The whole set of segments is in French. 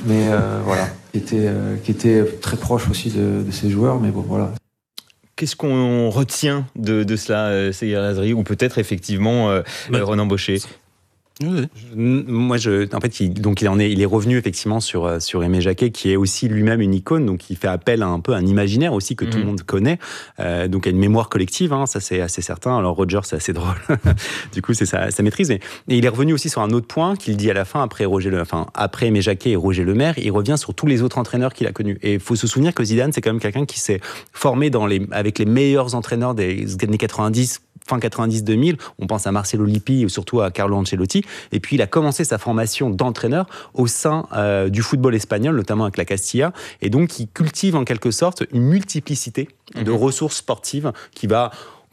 mais voilà, qui était très proche aussi de ses joueurs, mais bon, voilà. Qu'est-ce qu'on retient de cela, Seghir Lazri, ou peut-être effectivement Ronan Baucher? Moi, en fait, il est revenu effectivement sur Aimé Jacquet, qui est aussi lui-même une icône, donc il fait appel à un peu un imaginaire aussi que tout le monde connaît, donc à une mémoire collective, hein, ça c'est assez certain. Alors Roger, c'est assez drôle, du coup c'est sa maîtrise. Et il est revenu aussi sur un autre point qu'il dit à la fin, après Aimé Jacquet et Roger Lemaire, il revient sur tous les autres entraîneurs qu'il a connus. Et il faut se souvenir que Zidane, c'est quand même quelqu'un qui s'est formé avec les meilleurs entraîneurs des années 90, fin 90-2000, on pense à Marcelo Lippi ou surtout à Carlo Ancelotti, et puis il a commencé sa formation d'entraîneur au sein du football espagnol, notamment avec la Castilla, et donc il cultive en quelque sorte une multiplicité de ressources sportives qui va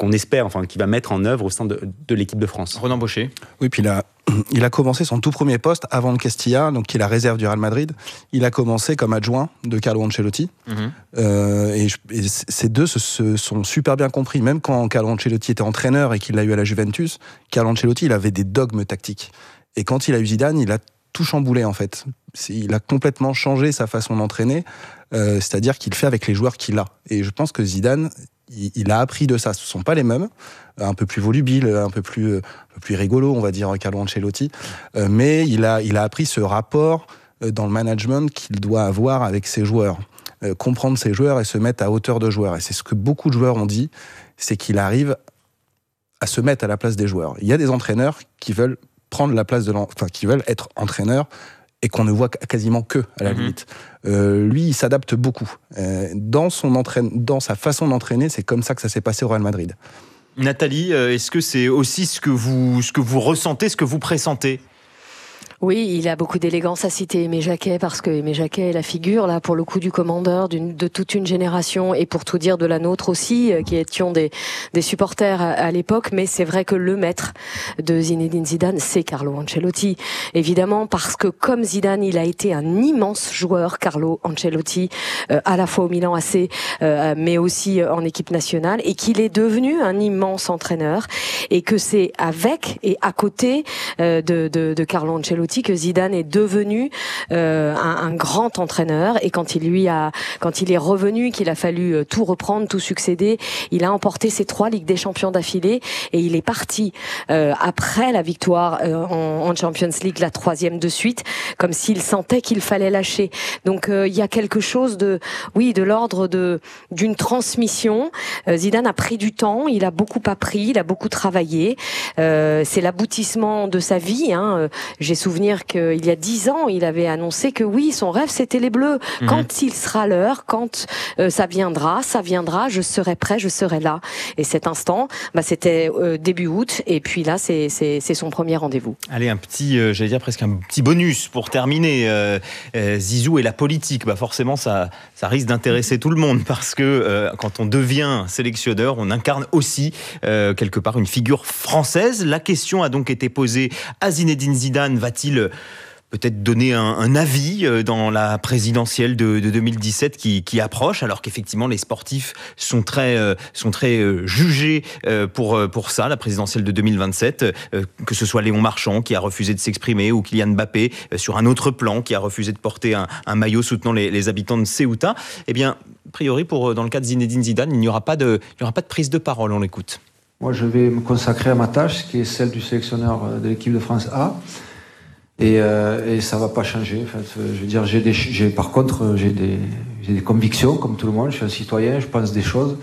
mettre en œuvre au sein de l'équipe de France. Ronan Baucher. Oui, puis il a commencé son tout premier poste avant le Castilla, donc qui est la réserve du Real Madrid. Il a commencé comme adjoint de Carlo Ancelotti. Et ces deux se sont super bien compris. Même quand Carlo Ancelotti était entraîneur et qu'il l'a eu à la Juventus, Carlo Ancelotti, il avait des dogmes tactiques. Et quand il a eu Zidane, il a tout chamboulé en fait. Il a complètement changé sa façon d'entraîner, c'est-à-dire qu'il fait avec les joueurs qu'il a. Et je pense que Zidane, il a appris de ça. Ce ne sont pas les mêmes, un peu plus volubile, un peu plus rigolo, on va dire, Carlo Ancelotti. Mais il a appris ce rapport dans le management qu'il doit avoir avec ses joueurs. Comprendre ses joueurs et se mettre à hauteur de joueurs. Et c'est ce que beaucoup de joueurs ont dit, c'est qu'il arrive à se mettre à la place des joueurs. Il y a des entraîneurs qui veulent prendre la place qui veulent être entraîneurs et qu'on ne voit quasiment que, à la limite. Lui, il s'adapte beaucoup. Dans sa façon d'entraîner, c'est comme ça que ça s'est passé au Real Madrid. Nathalie, est-ce que c'est aussi ce que vous ressentez, ce que vous pressentez ? Oui, il a beaucoup d'élégance à citer Aimé Jacquet, parce que Aimé Jacquet est la figure, là, pour le coup, du commandeur de toute une génération, et pour tout dire de la nôtre aussi, qui étions des supporters à l'époque. Mais c'est vrai que le maître de Zinedine Zidane, c'est Carlo Ancelotti. Évidemment, parce que comme Zidane, il a été un immense joueur, Carlo Ancelotti, à la fois au Milan AC, mais aussi en équipe nationale, et qu'il est devenu un immense entraîneur, et que c'est avec et à côté de Carlo Ancelotti que Zidane est devenu un grand entraîneur. Et quand il est revenu, qu'il a fallu tout reprendre, tout succéder, il a emporté ses 3 Ligues des Champions d'affilée, et il est parti après la victoire en Champions League, la 3e de suite, comme s'il sentait qu'il fallait lâcher. Donc il y a quelque chose de l'ordre d'une transmission. Zidane a pris du temps, il a beaucoup appris, il a beaucoup travaillé. C'est l'aboutissement de sa vie, hein. J'ai souvenir qu'il y a 10 ans, il avait annoncé que oui, son rêve, c'était les Bleus. Quand il sera l'heure, quand ça viendra, je serai prêt, je serai là. Et cet instant, c'était début août, et puis là, c'est son premier rendez-vous. Allez, un petit, j'allais dire presque un petit bonus pour terminer. Zizou et la politique, forcément, ça risque d'intéresser tout le monde, parce que quand on devient sélectionneur, on incarne aussi quelque part une figure française. La question a donc été posée à Zinedine Zidane. Va-t-il peut-être donner un avis dans la présidentielle de 2017 qui approche, alors qu'effectivement les sportifs sont très jugés pour ça, la présidentielle de 2027, que ce soit Léon Marchand qui a refusé de s'exprimer, ou Kylian Mbappé sur un autre plan qui a refusé de porter un maillot soutenant les habitants de Ceuta. Eh bien, a priori, dans le cas de Zinedine Zidane, il n'y aura pas de prise de parole. On l'écoute. Moi, je vais me consacrer à ma tâche, qui est celle du sélectionneur de l'équipe de France A. Et ça va pas changer. En fait, je veux dire, par contre, j'ai des convictions, comme tout le monde. Je suis un citoyen, je pense des choses.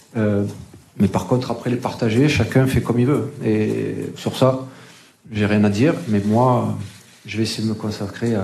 Mais par contre, après les partager, chacun fait comme il veut. Et sur ça, j'ai rien à dire. Mais moi, je vais essayer de me consacrer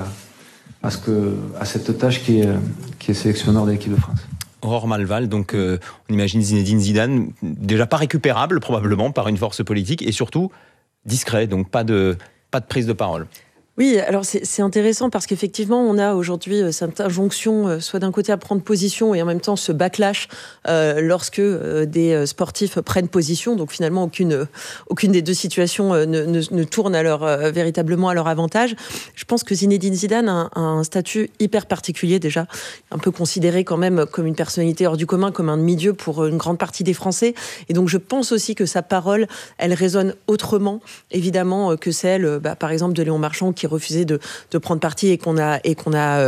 à cette tâche qui est sélectionneur de l'équipe de France. Aurore Malval, donc on imagine Zinedine Zidane déjà pas récupérable probablement par une force politique, et surtout discret, donc pas de prise de parole. Oui, alors c'est intéressant parce qu'effectivement, on a aujourd'hui cette injonction, soit d'un côté à prendre position et en même temps ce backlash lorsque des sportifs prennent position. Donc finalement, aucune des deux situations ne tourne véritablement à leur avantage. Je pense que Zinedine Zidane a un statut hyper particulier déjà, un peu considéré quand même comme une personnalité hors du commun, comme un demi-dieu pour une grande partie des Français. Et donc je pense aussi que sa parole, elle résonne autrement, évidemment, que celle, par exemple, de Léon Marchand, qui refusé de prendre parti et qu'on a